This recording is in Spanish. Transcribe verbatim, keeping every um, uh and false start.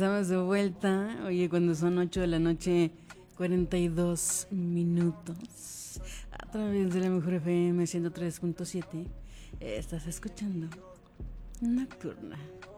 Estamos de vuelta, oye, cuando son ocho de la noche, cuarenta y dos minutos, a través de la Mejor F M ciento tres punto siete, estás escuchando Nocturna.